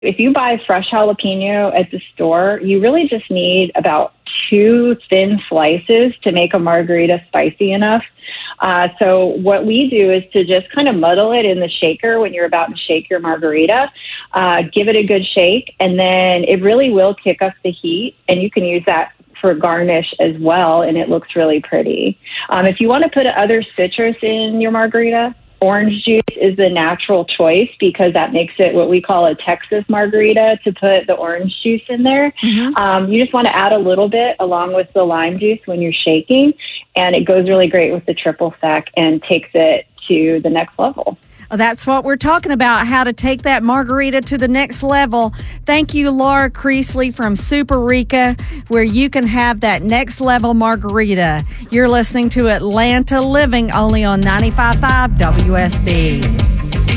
If you buy fresh jalapeno at the store, you really just need about 2 thin slices to make a margarita spicy enough. So what we do is to just kind of muddle it in the shaker when you're about to shake your margarita, give it a good shake, and then it really will kick up the heat, and you can use that for garnish as well, and it looks really pretty. If you want to put other citrus in your margarita, orange juice is the natural choice because that makes it what we call a Texas margarita, to put the orange juice in there. Mm-hmm. You just want to add a little bit along with the lime juice when you're shaking, and it goes really great with the triple sec and takes it to the next level. Well, that's what we're talking about, how to take that margarita to the next level. Thank you, Laura Creasley from Super Rica, where you can have that next level margarita. You're listening to Atlanta Living, only on 95.5 WSB.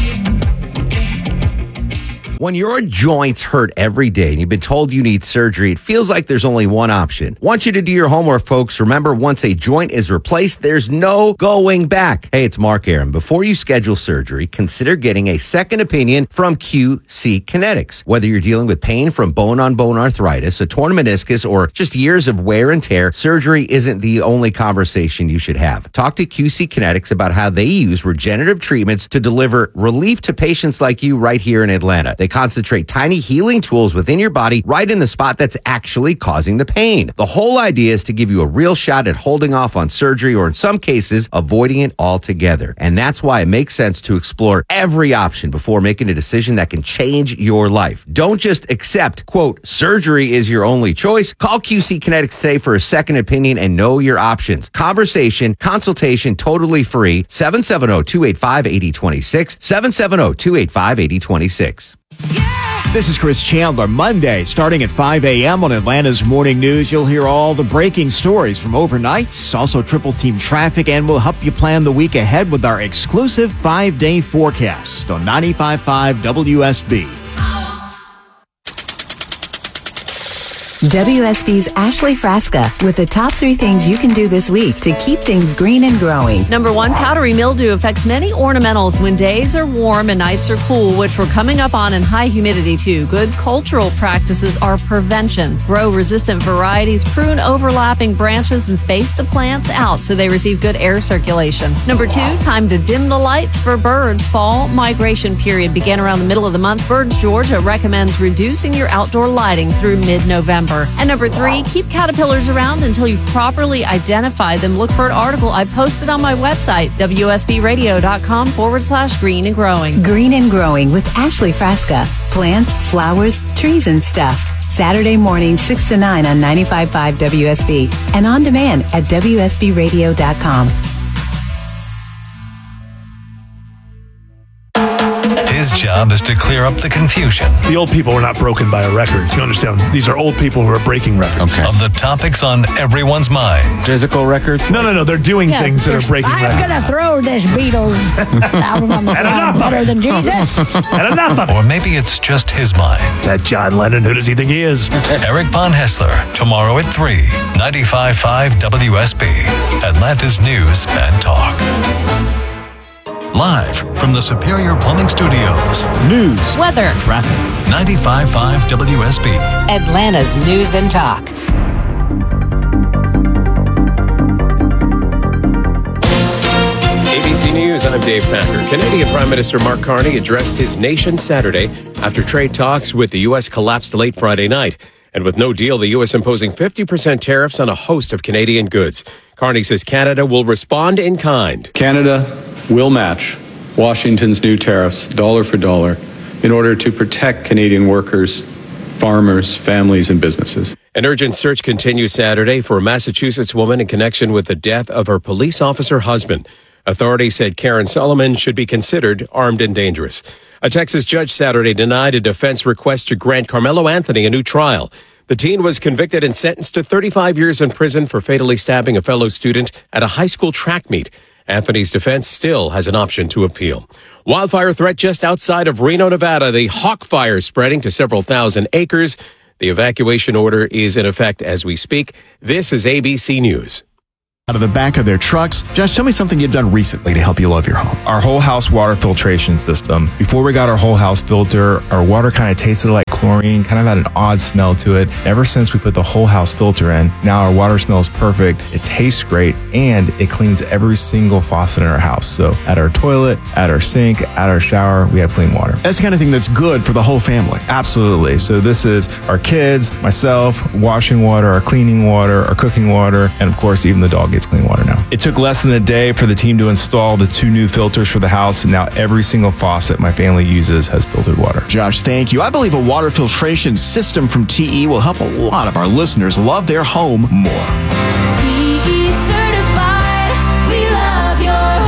When your joints hurt every day and you've been told you need surgery, it feels like there's only one option. Want you to do your homework, folks. Remember, once a joint is replaced, there's no going back. Hey, it's Mark Aaron. Before you schedule surgery, consider getting a second opinion from QC Kinetics. Whether you're dealing with pain from bone-on-bone arthritis, a torn meniscus, or just years of wear and tear, surgery isn't the only conversation you should have. Talk to QC Kinetics about how they use regenerative treatments to deliver relief to patients like you right here in Atlanta. They concentrate tiny healing tools within your body right in the spot that's actually causing the pain. The whole idea is to give you a real shot at holding off on surgery, or in some cases, avoiding it altogether. And that's why it makes sense to explore every option before making a decision that can change your life. Don't just accept, quote, surgery is your only choice. Call QC Kinetics today for a second opinion and know your options. Conversation, consultation, totally free. 770-285-8026. 770-285-8026. This is Chris Chandler. Monday, starting at 5 a.m. on Atlanta's Morning News, you'll hear all the breaking stories from overnights, also triple team traffic, and we'll help you plan the week ahead with our exclusive 5-day forecast on 95.5 WSB. WSB's Ashley Frasca with the top 3 things you can do this week to keep things green and growing. Number 1, powdery mildew affects many ornamentals when days are warm and nights are cool, which we're coming up on in high humidity too. Good cultural practices are prevention. Grow resistant varieties, prune overlapping branches, and space the plants out so they receive good air circulation. Number 2, time to dim the lights for birds. Fall migration period began around the middle of the month. Birds Georgia recommends reducing your outdoor lighting through mid-November. And number 3, keep caterpillars around until you've properly identified them. Look for an article I posted on my website, WSBradio.com/green and growing. Green and Growing with Ashley Frasca. Plants, flowers, trees, and stuff. Saturday morning, 6 to 9 on 95.5 WSB. And on demand at WSBradio.com. His job is to clear up the confusion. The old people were not broken by a record. You understand? These are old people who are breaking records. Okay. Of the topics on everyone's mind. Physical records? No. They're doing things that are breaking records. I'm going to throw this Beatles album on the ground better than Jesus. And enough of it. Or maybe it's just his mind. That John Lennon, who does he think he is? Eric Von Hessler, tomorrow at 3, 95.5 WSB, Atlanta's News and Talk. Live from the Superior Plumbing Studios. News, weather, traffic. 95.5 WSB. Atlanta's News and Talk. ABC News, I'm Dave Packer. Canadian Prime Minister Mark Carney addressed his nation Saturday after trade talks with the U.S. collapsed late Friday night. And with no deal, the U.S. imposing 50% tariffs on a host of Canadian goods. Carney says Canada will respond in kind. Canada will match Washington's new tariffs dollar for dollar in order to protect Canadian workers, farmers, families, and businesses. An urgent search continues Saturday for a Massachusetts woman in connection with the death of her police officer husband. Authorities said Karen Solomon should be considered armed and dangerous. A Texas judge Saturday denied a defense request to grant Carmelo Anthony a new trial. The teen was convicted and sentenced to 35 years in prison for fatally stabbing a fellow student at a high school track meet. Anthony's defense still has an option to appeal. Wildfire threat just outside of Reno, Nevada. The Hawk Fire spreading to several thousand acres. The evacuation order is in effect as we speak. This is ABC News. out of the back of their trucks. Josh, tell me something you've done recently to help you love your home. Our whole house water filtration system. Before we got our whole house filter, our water kind of tasted like chlorine, kind of had an odd smell to it. Ever since we put the whole house filter in, now our water smells perfect, it tastes great, and it cleans every single faucet in our house. So at our toilet, at our sink, at our shower, we have clean water. That's the kind of thing that's good for the whole family. Absolutely. So this is our kids, myself, washing water, our cleaning water, our cooking water, and of course, even the dog gets clean water now. It took less than a day for the team to install the 2 new filters for the house, and now every single faucet my family uses has filtered water. Josh, thank you. I believe a water filtration system from TE will help a lot of our listeners love their home more. TE certified, we love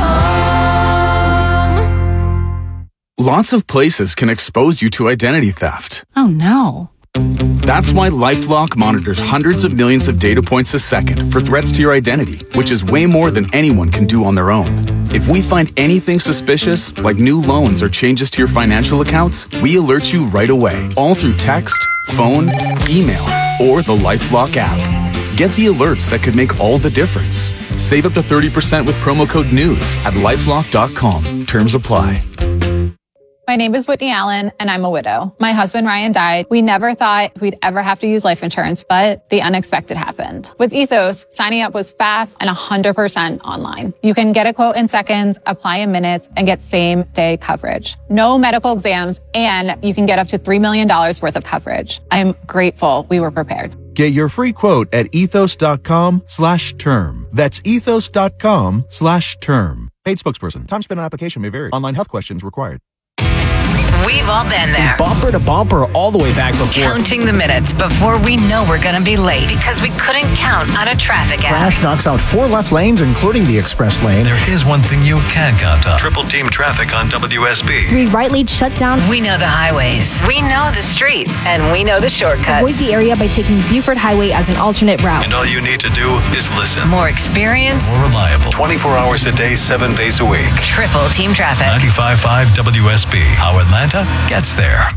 your home. Lots of places can expose you to identity theft. Oh, no. That's why LifeLock monitors hundreds of millions of data points a second for threats to your identity, which is way more than anyone can do on their own. If we find anything suspicious, like new loans or changes to your financial accounts, we alert you right away, all through text, phone, email, or the LifeLock app. Get the alerts that could make all the difference. Save up to 30% with promo code NEWS at lifelock.com. Terms apply. My name is Whitney Allen, and I'm a widow. My husband, Ryan, died. We never thought we'd ever have to use life insurance, but the unexpected happened. With Ethos, signing up was fast and 100% online. You can get a quote in seconds, apply in minutes, and get same-day coverage. No medical exams, and you can get up to $3 million worth of coverage. I'm grateful we were prepared. Get your free quote at ethos.com/term. That's ethos.com/term. Paid spokesperson. Time spent on application may vary. Online health questions required. We've all been there. Bumper to bumper all the way back before. Counting the minutes before we know we're going to be late because we couldn't count on a traffic app. Crash knocks out 4 left lanes, including the express lane. There is one thing you can count on. Triple team traffic on WSB. 3 right lanes shut down. We know the highways. We know the streets. And we know the shortcuts. Avoid the area by taking Buford Highway as an alternate route. And all you need to do is listen. More experience. More reliable. 24 hours a day, 7 days a week. Triple team traffic. 95.5 WSB. How Atlanta gets there.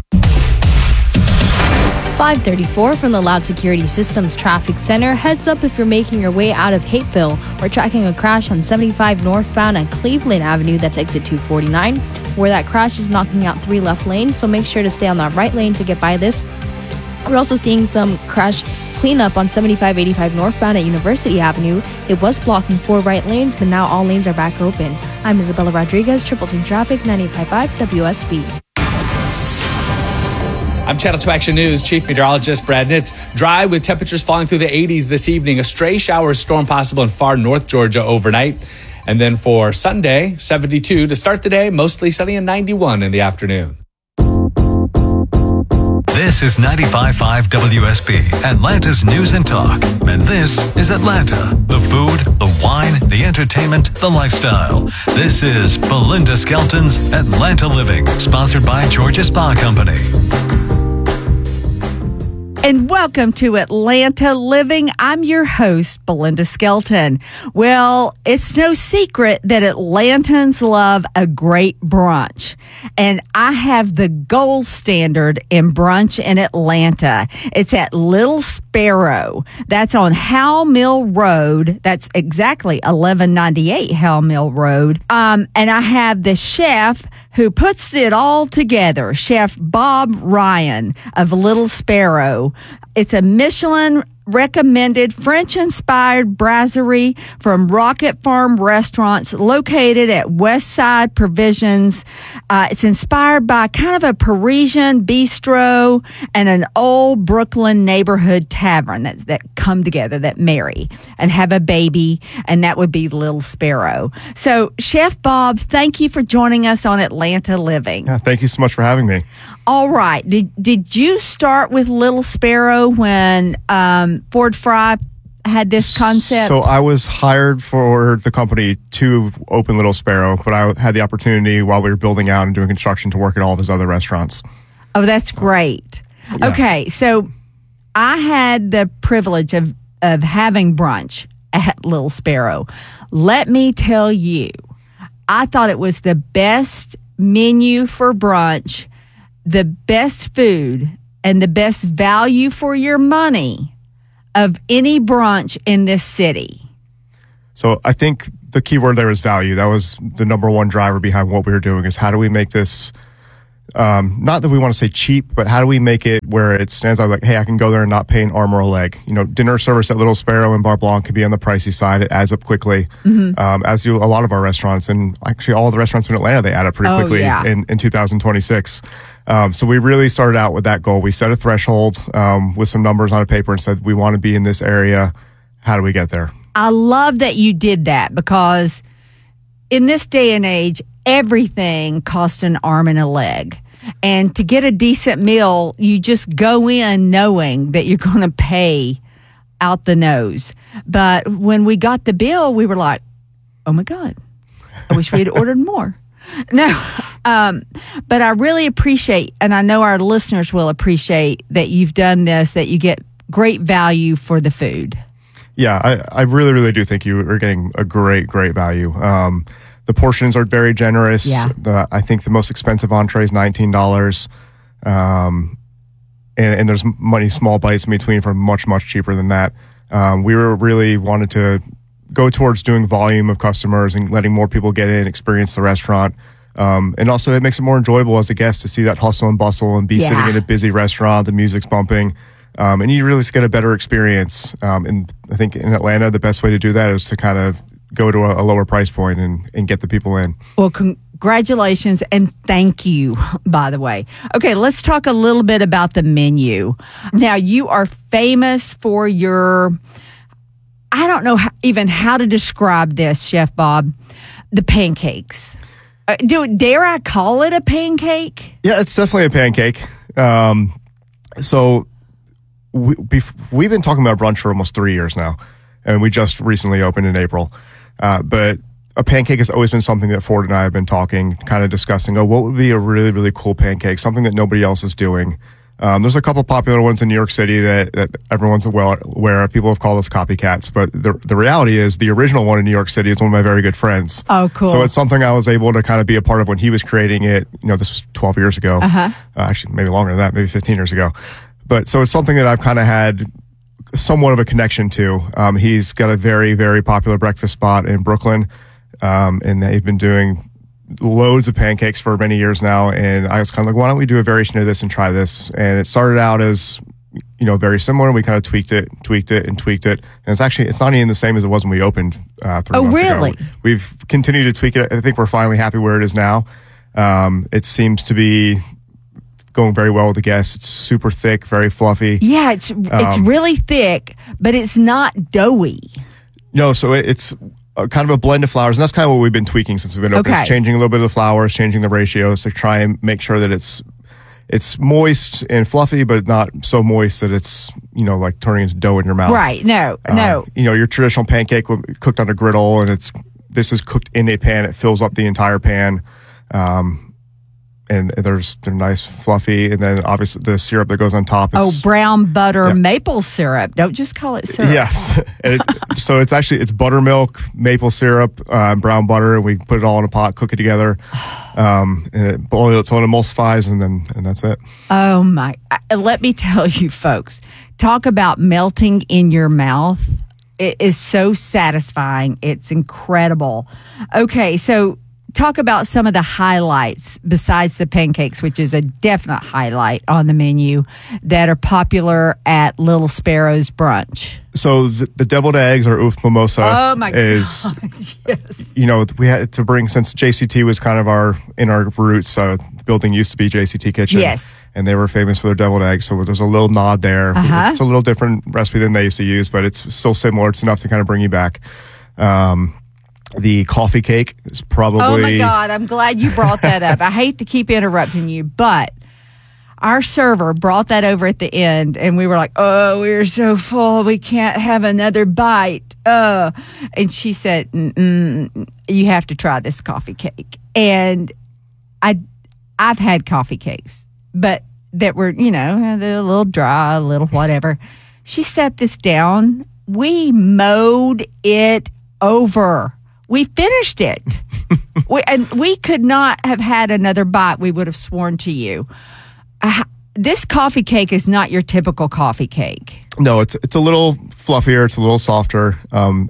534 from the Loud Security Systems Traffic Center. Heads up if you're making your way out of Hateville. We're tracking a crash on 75 northbound at Cleveland Avenue. That's exit 249, where that crash is knocking out 3 left lanes. So make sure to stay on that right lane to get by this. We're also seeing some crash cleanup on 7585 northbound at University Avenue. It was blocking 4 right lanes, but now all lanes are back open. I'm Isabella Rodriguez, Triple Team Traffic, 98.5 WSB. I'm Channel 2 Action News Chief Meteorologist Brad Nitz. Dry with temperatures falling through the 80s this evening. A stray shower storm possible in far north Georgia overnight. And then for Sunday, 72 to start the day, mostly sunny and 91 in the afternoon. This is 95.5 WSB, Atlanta's News and Talk. And this is Atlanta. The food, the wine, the entertainment, the lifestyle. This is Belinda Skelton's Atlanta Living, sponsored by Georgia Spa Company. And welcome to Atlanta Living. I'm your host, Belinda Skelton. Well, it's no secret that Atlantans love a great brunch. And I have the gold standard in brunch in Atlanta. It's at Little Sparrow. That's on Howell Mill Road. That's exactly 1198 Howell Mill Road. And I have the chef who puts it all together, Chef Bob Ryan of Little Sparrow. It's a Michelin recommended French-inspired brasserie from Rocket Farm Restaurants located at Westside Provisions. It's inspired by kind of a Parisian bistro and an old Brooklyn neighborhood tavern that come together, that marry and have a baby, and that would be Little Sparrow. So, Chef Bob, thank you for joining us on Atlanta Living. Yeah, thank you so much for having me. All right. Did you start with Little Sparrow when Ford Fry had this concept? So I was hired for the company to open Little Sparrow, but I had the opportunity while we were building out and doing construction to work at all of his other restaurants. Oh, that's great. Yeah. Okay, so I had the privilege of having brunch at Little Sparrow. Let me tell you, I thought it was the best menu for brunch, the best food, and the best value for your money of any brunch in this city. So I think the key word there is value. That was the number one driver behind what we were doing, is how do we make this, not that we want to say cheap, but how do we make it where it stands out like, hey, I can go there and not pay an arm or a leg. Dinner service at Little Sparrow and Bar Blanc can be on the pricey side. It adds up quickly, as do a lot of our restaurants. And actually all the restaurants in Atlanta, they add up pretty quickly in 2026. So we really started out with that goal. We set a threshold with some numbers on a paper and said, we want to be in this area. How do we get there? I love that you did that, because in this day and age, everything costs an arm and a leg. And to get a decent meal, you just go in knowing that you're going to pay out the nose. But when we got the bill, we were like, oh my God, I wish we had ordered more. No, but I really appreciate, and I know our listeners will appreciate, that you've done this, that you get great value for the food. Yeah, I really, really do think you are getting a great, great value. The portions are very generous. Yeah. I think the most expensive entree is $19. And there's many small bites in between for much, much cheaper than that. We were really wanted to go towards doing volume of customers and letting more people get in, experience the restaurant. And also it makes it more enjoyable as a guest to see that hustle and bustle and be sitting in a busy restaurant, the music's bumping. And you really get a better experience. And I think in Atlanta, the best way to do that is to kind of go to a lower price point and get the people in. Well, congratulations and thank you, by the way. Okay, let's talk a little bit about the menu. Now, you are famous for your, I don't know even how to describe this, Chef Bob, the pancakes. Dare I call it a pancake? Yeah, it's definitely a pancake. So we've been talking about brunch for almost 3 years now, and we just recently opened in April. But a pancake has always been something that Ford and I have been talking, kind of discussing, what would be a really, really cool pancake, something that nobody else is doing. There's a couple popular ones in New York City that everyone's well aware of. People have called us copycats, but the reality is the original one in New York City is one of my very good friends. Oh, cool. So it's something I was able to kind of be a part of when he was creating it. This was 12 years ago. Actually, maybe longer than that, maybe 15 years ago. But so it's something that I've kind of had somewhat of a connection to. He's got a very, very popular breakfast spot in Brooklyn, and they've been doing loads of pancakes for many years now. And I was kind of like, why don't we do a variation of this and try this? And it started out as, very similar. We kind of tweaked it. And it's not even the same as it was when we opened 3 months really? ago. We've continued to tweak it. I think we're finally happy where it is now. It seems to be going very well with the guests. It's super thick, very fluffy. Yeah, it's really thick, but it's not doughy. No, so it's kind of a blend of flours, and that's kind of what we've been tweaking since we've been open. Okay. It's changing a little bit of the flours, changing the ratios to try and make sure that it's moist and fluffy, but not so moist that it's like turning into dough in your mouth. Right? No. Your traditional pancake cooked on a griddle, and this is cooked in a pan. It fills up the entire pan. And they're nice, fluffy, and then obviously the syrup that goes on top. Brown butter maple syrup. Don't just call it syrup. Yes, and it's buttermilk, maple syrup, brown butter, and we put it all in a pot, cook it together, and boil it till it emulsifies, and that's it. Oh my! Let me tell you, folks, talk about melting in your mouth. It is so satisfying. It's incredible. Okay, so talk about some of the highlights besides the pancakes, which is a definite highlight on the menu, that are popular at Little Sparrow's brunch. So the deviled eggs or oof mimosa. Oh my God! Yes. We had to bring, since JCT was kind of in our roots. The building used to be JCT Kitchen. Yes. And they were famous for their deviled eggs. So there's a little nod there. It's a little different recipe than they used to use, but it's still similar. It's enough to kind of bring you back. The coffee cake is probably... Oh my God, I'm glad you brought that up. I hate to keep interrupting you, but our server brought that over at the end, and we were like, oh, we're so full, we can't have another bite. And she said, you have to try this coffee cake. And I've had coffee cakes, but that were, a little dry, a little whatever. She set this down. We mowed it over. We finished it. We could not have had another bite. We would have sworn to you. This coffee cake is not your typical coffee cake. No, it's a little fluffier. It's a little softer.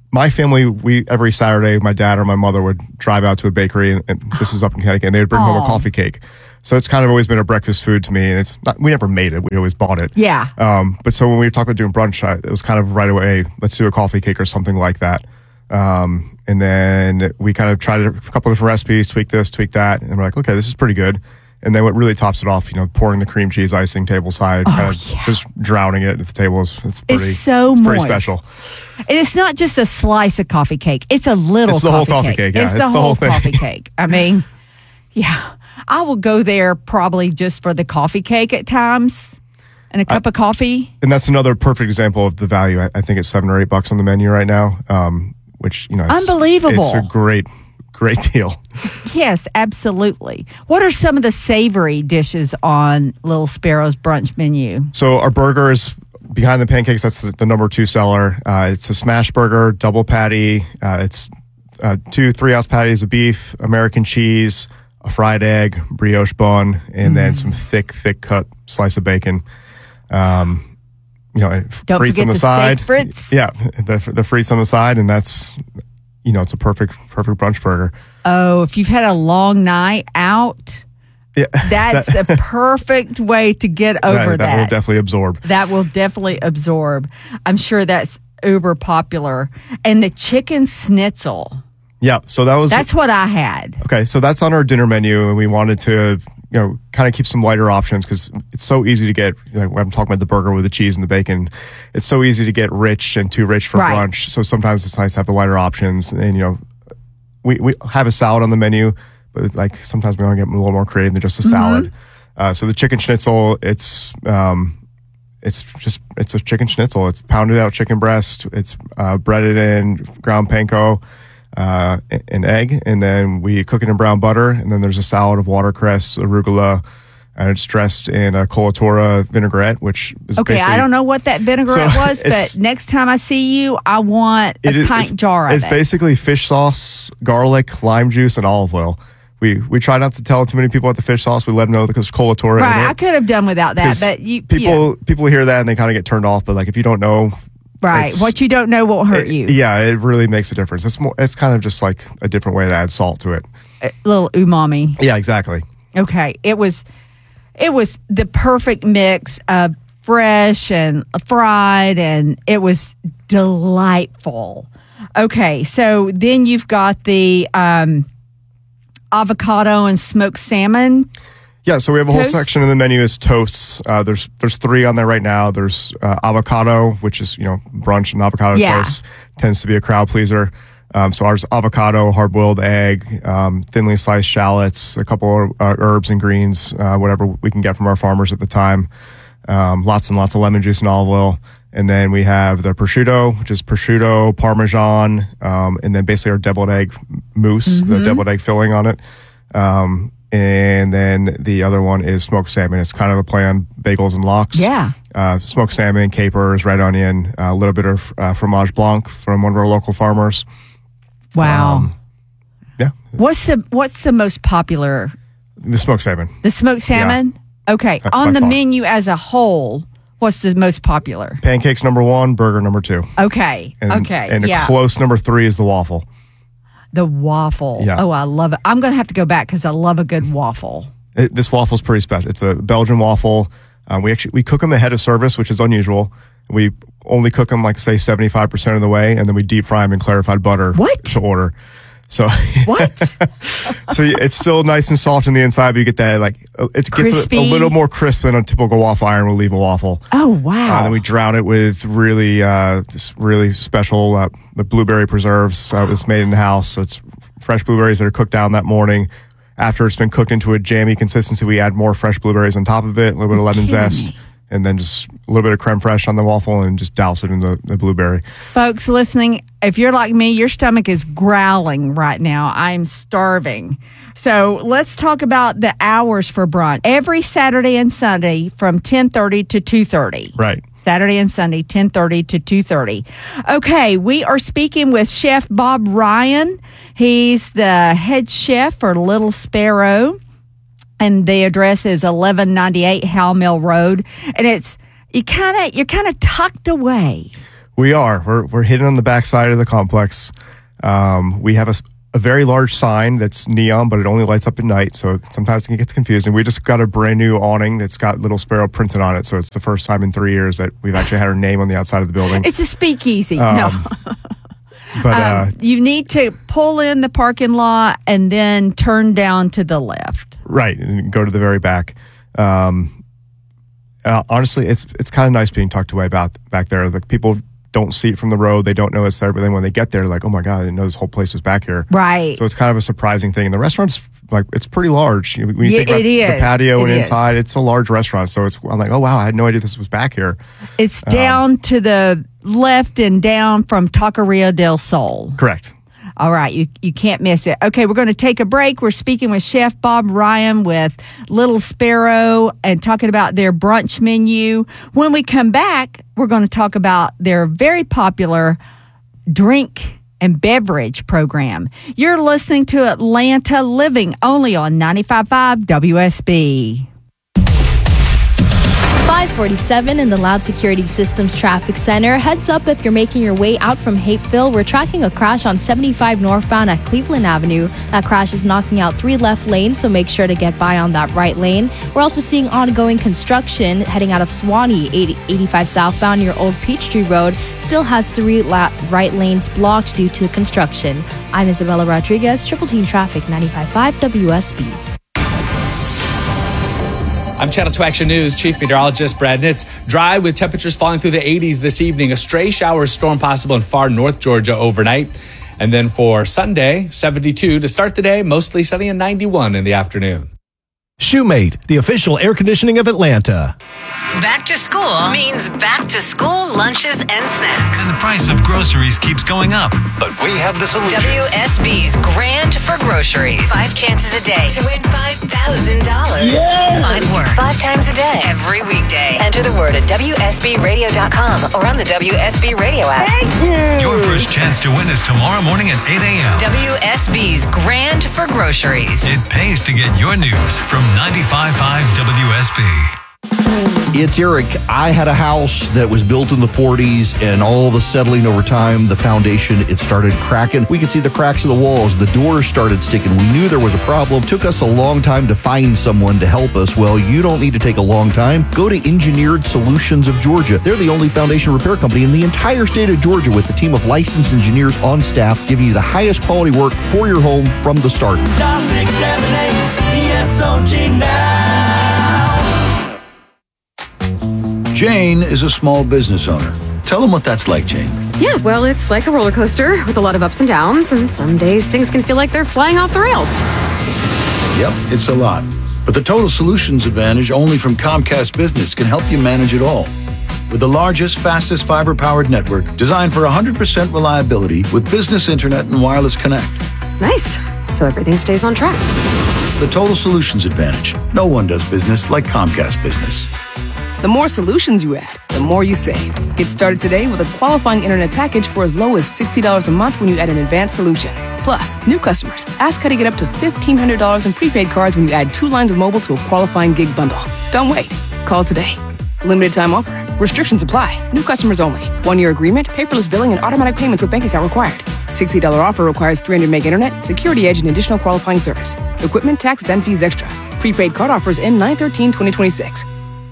my family, every Saturday, my dad or my mother would drive out to a bakery, and this is up in Connecticut, and they would bring home a coffee cake. So it's kind of always been a breakfast food to me, and it's not, we never made it. We always bought it. Yeah. But so when we were talking about doing brunch, it was kind of right away, let's do a coffee cake or something like that. And then we kind of tried a couple of different recipes, tweak this, tweak that, and we're like, okay, this is pretty good. And then what really tops it off, pouring the cream cheese icing table side, just drowning it at the table. It's pretty moist. special. And it's not just a slice of coffee cake. It's a little It's the whole coffee cake. Yeah, it's the whole thing. coffee cake. I mean, yeah. I will go there probably just for the coffee cake at times and a cup of coffee. And that's another perfect example of the value. I think it's $7 or $8 on the menu right now, which, it's unbelievable. It's a great deal. Yes, absolutely. What are some of the savory dishes on Little Sparrow's brunch menu? So our burger is behind the pancakes. That's the number 2 seller. It's a smash burger, double patty. It's 2 3-ounce patties of beef, American cheese, a fried egg, brioche bun, and then some thick cut slice of bacon. Don't frites on the side. Steak frites. Yeah, the frites on the side, and that's it's a perfect brunch burger. Oh, if you've had a long night out, that's a perfect way to get over that. That will definitely absorb. That will definitely absorb. I'm sure that's uber popular. And the chicken schnitzel. Yeah, so that's what I had. Okay, so that's on our dinner menu, and we wanted to kind of keep some lighter options because it's so easy to get, when I'm talking about the burger with the cheese and the bacon, it's so easy to get rich and too rich for brunch. So sometimes it's nice to have the lighter options. And, we have a salad on the menu, but sometimes we want to get a little more creative than just a salad. So the chicken schnitzel, it's a chicken schnitzel. It's pounded out chicken breast. It's breaded in ground panko, an egg, and then we cook it in brown butter, and then there's a salad of watercress, arugula, and it's dressed in a colatura vinaigrette, which is I don't know what that vinaigrette was, but next time I see you, I want a pint jar of it. It's basically fish sauce, garlic, lime juice, and olive oil. We try not to tell too many people about the fish sauce. We let them know because colatura. Right, I could have done without that, but people hear that and they kind of get turned off. But if you don't know. Right. What you don't know won't hurt you. Yeah, it really makes a difference. It's kind of just like a different way to add salt to it. A little umami. Yeah, exactly. Okay. It was the perfect mix of fresh and fried, and it was delightful. Okay. So then you've got the avocado and smoked salmon. Yeah, so we have a whole section in the menu is toasts. There's 3 on there right now. There's avocado, which is brunch and avocado toast tends to be a crowd pleaser. So ours avocado, hard boiled egg, thinly sliced shallots, a couple of herbs and greens, whatever we can get from our farmers at the time. Lots and lots of lemon juice and olive oil. And then we have the prosciutto, which is prosciutto, Parmesan, and then basically our deviled egg mousse, the deviled egg filling on it. And then the other one is smoked salmon. It's kind of a play on bagels and lox. Yeah. Smoked salmon, capers, red onion, a little bit of fromage blanc from one of our local farmers. Wow. Yeah. What's the most popular? The smoked salmon. The smoked salmon? Yeah. Okay. On the menu as a whole, what's the most popular? Pancakes number 1, burger number 2. Okay. And a close number 3 is the waffle. The waffle. Yeah. Oh, I love it. I'm going to have to go back because I love a good waffle. This waffle's pretty special. It's a Belgian waffle. We cook them ahead of service, which is unusual. We only cook them, say 75% of the way, and then we deep fry them in clarified butter to order. So what? So it's still nice and soft on the inside, but you get that it gets a little more crisp than a typical waffle iron will leave a waffle. Oh wow! And then we drown it with really this really special the blueberry preserves. It's made in the house, so it's fresh blueberries that are cooked down that morning. After it's been cooked into a jammy consistency, we add more fresh blueberries on top of it, a little bit of lemon zest, and then just a little bit of creme fraiche on the waffle, and just douse it in the blueberry. Folks listening, if you're like me, your stomach is growling right now. I'm starving. So let's talk about the hours for brunch. Every Saturday and Sunday from 10:30 to 2:30. Right. Saturday and Sunday, 10:30 to 2:30. Okay, we are speaking with Chef Bob Ryan. He's the head chef for Little Sparrow. And the address is 1198 Howell Mill Road. And you're kind of tucked away. We are. We're hidden on the backside of the complex. We have a very large sign that's neon, but it only lights up at night, so sometimes it can get confusing. We just got a brand new awning that's got Little Sparrow printed on it, so it's the first time in 3 years that we've actually had our name on the outside of the building. It's a speakeasy. No. But you need to pull in the parking lot and then turn down to the left. Right, and go to the very back. Honestly, it's kind of nice being tucked away back there. Like, people don't see it from the road. They don't know it's there, but then when they get there, they're like, oh my God, I didn't know this whole place was back here. Right. So it's kind of a surprising thing. And the restaurant's like, it's pretty large. When you think about it is. The patio and It inside, it's a large restaurant. So I'm like, oh wow, I had no idea this was back here. It's down to the left and down from Taqueria del Sol. Correct. All right, you can't miss it. Okay, we're going to take a break. We're speaking with Chef Bob Ryan with Little Sparrow and talking about their brunch menu. When we come back, we're going to talk about their very popular drink and beverage program. You're listening to Atlanta Living, only on 95.5 WSB. 547 in the Loud Security Systems Traffic Center. Heads up if you're making your way out from Hapeville. We're tracking a crash on 75 northbound at Cleveland Avenue. That crash is knocking out 3 left lanes, so make sure to get by on that right lane. We're also seeing ongoing construction heading out of Swanee. 85 southbound near Old Peachtree Road still has 3 right lanes blocked due to construction. I'm Isabella Rodriguez, Triple Team Traffic, 95.5 WSB. I'm Channel 2 Action News Chief Meteorologist Brad Nitz. Dry with temperatures falling through the 80s this evening. A stray shower storm possible in far north Georgia overnight. And then for Sunday, 72 to start the day, mostly sunny and 91 in the afternoon. Shoemate, the official air conditioning of Atlanta. Back to school means back to school lunches and snacks. And the price of groceries keeps going up. But we have the solution. WSB's Grant for Groceries. 5 chances a day to win $5,000. Yes! 5 words, 5 times a day, every weekday. Enter the word at WSBRadio.com or on the WSB Radio app. Thank you! Your first chance to win is tomorrow morning at 8 a.m. WSB's Grant for Groceries. It pays to get your news from 95.5 WSB. It's Eric. I had a house that was built in the 40s, and all the settling over time, the foundation, it started cracking. We could see the cracks of the walls. The doors started sticking. We knew there was a problem. Took us a long time to find someone to help us. Well, you don't need to take a long time. Go to Engineered Solutions of Georgia. They're the only foundation repair company in the entire state of Georgia with a team of licensed engineers on staff giving you the highest quality work for your home from the start. Dial 678 VSOG now. Jane is a small business owner. Tell them what that's like, Jane. Yeah, well, it's like a roller coaster with a lot of ups and downs, and some days things can feel like they're flying off the rails. Yep, it's a lot. But the Total Solutions Advantage only from Comcast Business can help you manage it all. With the largest, fastest fiber-powered network designed for 100% reliability with business internet and wireless connect. Nice. So everything stays on track. The Total Solutions Advantage. No one does business like Comcast Business. The more solutions you add, the more you save. Get started today with a qualifying internet package for as low as $60 a month when you add an advanced solution. Plus, new customers, ask how to get up to $1,500 in prepaid cards when you add 2 lines of mobile to a qualifying gig bundle. Don't wait. Call today. Limited time offer. Restrictions apply. New customers only. 1-year agreement, paperless billing, and automatic payments with bank account required. $60 offer requires 300 meg internet, security edge, and additional qualifying service. Equipment, taxes, and fees extra. Prepaid card offers end 9/13/2026.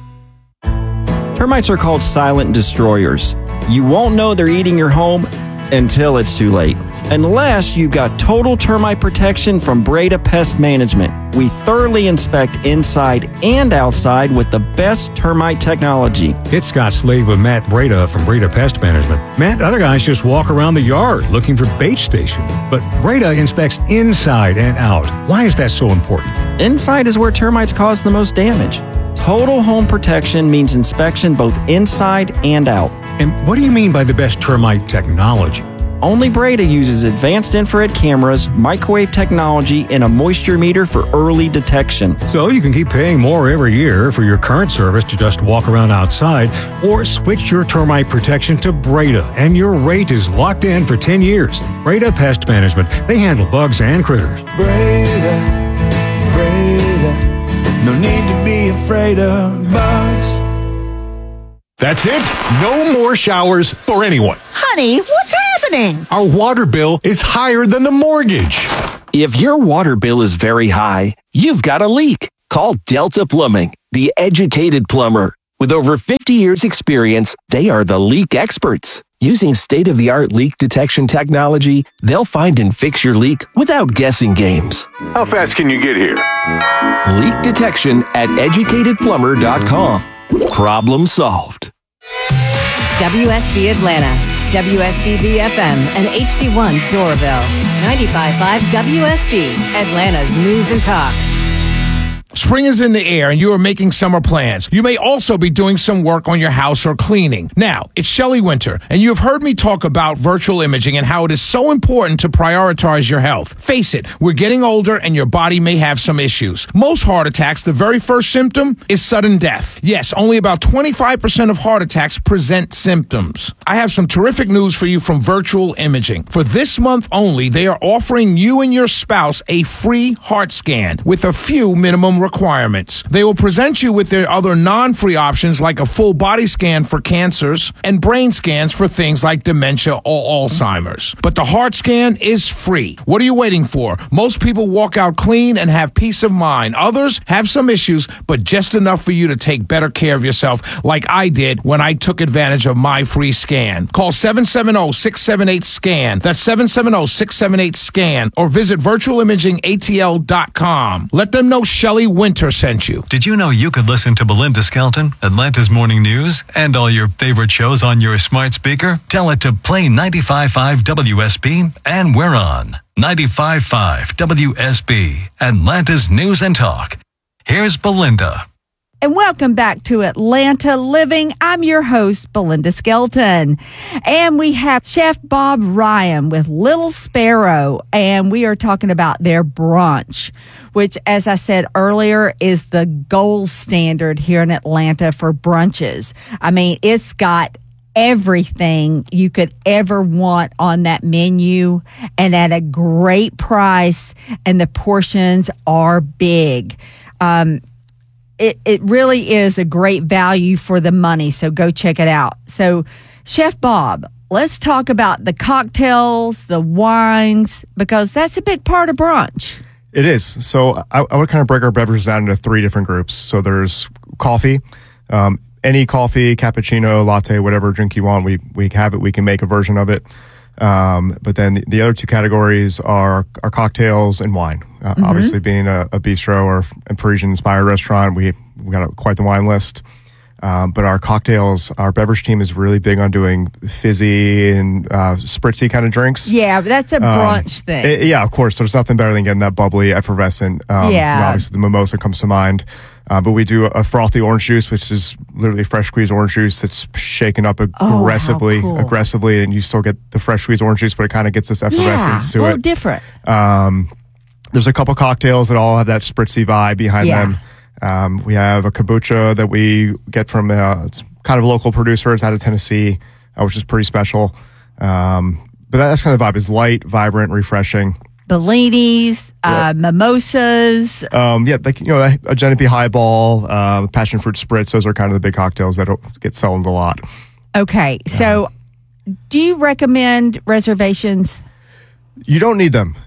Termites are called silent destroyers. You won't know they're eating your home until it's too late. Unless you've got total termite protection from Breda Pest Management. We thoroughly inspect inside and outside with the best termite technology. It's Scott Slade with Matt Breda from Breda Pest Management. Matt, other guys just walk around the yard looking for bait stations. But Breda inspects inside and out. Why is that so important? Inside is where termites cause the most damage. Total home protection means inspection both inside and out. And what do you mean by the best termite technology? Only Breda uses advanced infrared cameras, microwave technology, and a moisture meter for early detection. So you can keep paying more every year for your current service to just walk around outside, or switch your termite protection to Breda, and your rate is locked in for 10 years. Breda Pest Management. They handle bugs and critters. Breda, no need to be afraid of bugs. That's it. No more showers for anyone. Honey, what's happening? Our water bill is higher than the mortgage. If your water bill is very high, you've got a leak. Call Delta Plumbing, the educated plumber. With over 50 years experience, they are the leak experts. Using state-of-the-art leak detection technology, they'll find and fix your leak without guessing games. How fast can you get here? Leak detection at educatedplumber.com. Problem solved. WSB Atlanta, WSB FM, and HD1 Doraville. 95.5 WSB, Atlanta's News and Talk. Spring is in the air and you are making summer plans. You may also be doing some work on your house or cleaning. Now, it's Shelley Winter, and you have heard me talk about virtual imaging and how it is so important to prioritize your health. Face it, we're getting older and your body may have some issues. Most heart attacks, the very first symptom is sudden death. Yes, only about 25% of heart attacks present symptoms. I have some terrific news for you from Virtual Imaging. For this month only, they are offering you and your spouse a free heart scan with a few minimum requirements. They will present you with their other non-free options like a full body scan for cancers and brain scans for things like dementia or Alzheimer's. But the heart scan is free. What are you waiting for? Most people walk out clean and have peace of mind. Others have some issues, but just enough for you to take better care of yourself like I did when I took advantage of my free scan. Call 770-678-SCAN. That's 770-678-SCAN or visit virtualimagingatl.com. Let them know Shelley Winter sent you. Did you know you could listen to Belinda Skelton, Atlanta's Morning News, and all your favorite shows on your smart speaker? Tell it to play 95.5 WSB, and we're on 95.5 WSB, Atlanta's News and Talk. Here's Belinda. And welcome back to Atlanta Living. I'm your host, Belinda Skelton. And we have Chef Bob Ryan with Little Sparrow. And we are talking about their brunch, which, as I said earlier, is the gold standard here in Atlanta for brunches. I mean, it's got everything you could ever want on that menu and at a great price. And the portions are big. It really is a great value for the money, so go check it out. So, Chef Bob, let's talk about the cocktails, the wines, because that's a big part of brunch. It is. So I would kind of break our beverages down into three different groups. So there's coffee, any coffee, cappuccino, latte, whatever drink you want. We have it. We can make a version of it. But then the other two categories are cocktails and wine. Obviously, being a bistro or a Parisian-inspired restaurant, we got quite the wine list. But our cocktails, our beverage team is really big on doing fizzy and spritzy kind of drinks. Yeah, but that's a brunch thing. Yeah, of course. There's nothing better than getting that bubbly, effervescent. Obviously, the mimosa comes to mind. But we do a frothy orange juice, which is literally fresh squeezed orange juice that's shaken up aggressively, and you still get the fresh squeezed orange juice, but it kind of gets this effervescence to it. A little different. There's a couple cocktails that all have that spritzy vibe behind them. We have a kombucha that we get from it's kind of a local producer. It's out of Tennessee, which is pretty special. But that's kind of the vibe. It's light, vibrant, refreshing. Bellinis, mimosas. Like, a Genepi highball, passion fruit spritz. Those are kind of the big cocktails that get sold a lot. Okay, so do you recommend reservations? You don't need them.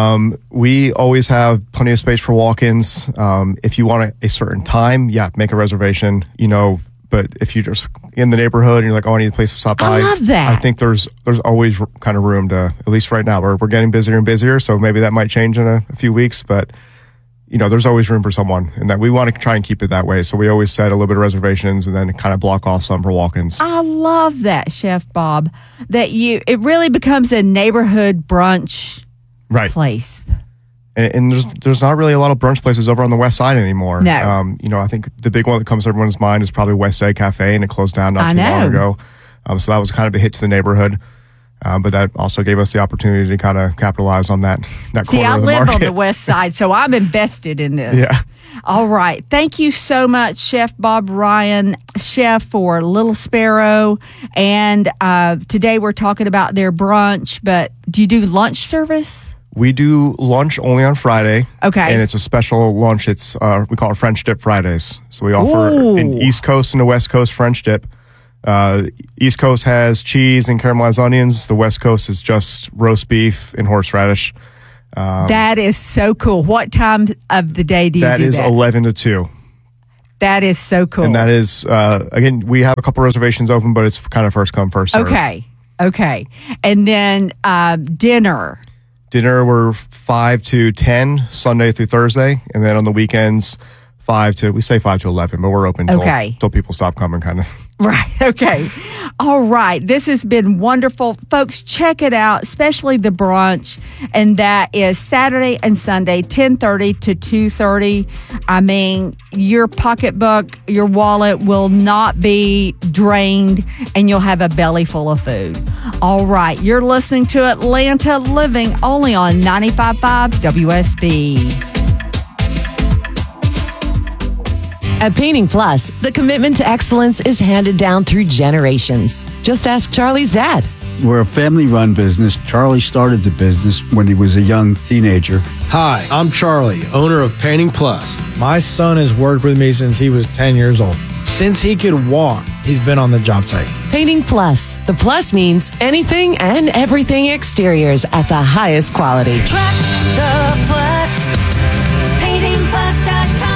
We always have plenty of space for walk-ins. If you want a certain time, make a reservation, but if you're just in the neighborhood and you're like, I need a place to stop by. I love that. I think there's always kind of room to, at least right now, we're getting busier and busier, so maybe that might change in a few weeks, but there's always room for someone, and that we want to try and keep it that way. So we always set a little bit of reservations and then kind of block off some for walk-ins. I love that, Chef Bob, that it really becomes a neighborhood brunch place. And there's not really a lot of brunch places over on the west side anymore. No. I think the big one that comes to everyone's mind is probably West Egg Cafe, and it closed down not too long ago. So that was kind of a hit to the neighborhood. But that also gave us the opportunity to kind of capitalize on that corner of the market. See, I live on the west side, so I'm invested in this. Yeah. All right. Thank you so much, Chef Bob Ryan, chef for Little Sparrow. And today we're talking about their brunch, but do you do lunch service? We do lunch only on Friday. Okay. And it's a special lunch. It's we call it French Dip Fridays. So we offer an East Coast and a West Coast French dip. East Coast has cheese and caramelized onions. The West Coast is just roast beef and horseradish. That is so cool. What time of the day do you do that? That is 11 to 2. That is so cool. And that is, again, we have a couple reservations open, but it's kind of first come, first serve. Okay. And then dinner. Dinner, we're 5 to 10, Sunday through Thursday. And then on the weekends, 5 to 11, but we're open till people stop coming, kind of. Right. Okay. All right. This has been wonderful. Folks, check it out, especially the brunch. And that is Saturday and Sunday, 10:30 to 2:30. I mean, your pocketbook, your wallet will not be drained and you'll have a belly full of food. All right. You're listening to Atlanta Living only on 95.5 WSB. At Painting Plus, the commitment to excellence is handed down through generations. Just ask Charlie's dad. We're a family-run business. Charlie started the business when he was a young teenager. Hi, I'm Charlie, owner of Painting Plus. My son has worked with me since he was 10 years old. Since he could walk, he's been on the job site. Painting Plus. The plus means anything and everything exteriors at the highest quality. Trust the plus. PaintingPlus.com.